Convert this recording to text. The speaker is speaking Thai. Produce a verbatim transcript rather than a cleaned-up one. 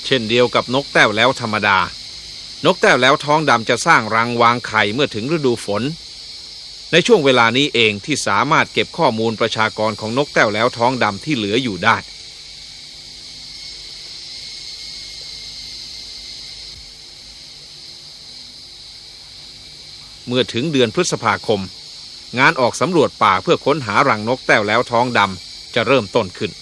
ช่นเดียวกับนกแต้วแล้วธรรมดานกแต้วแล้วท้องดำจะสร้างรังวางไข่เมื่อถึงฤดูฝนในช่วงเวลานี้เองที่สามารถเก็บข้อมูลประชากรของนกแต้วแล้วท้องดำที่เหลืออยู่ได้เมื่อถึงเดือนพฤษภาคมงานออกสำรวจป่าเพื่อค้นหารังนกแต้วแล้วท้องดำจะเริ่มต้นขึ้น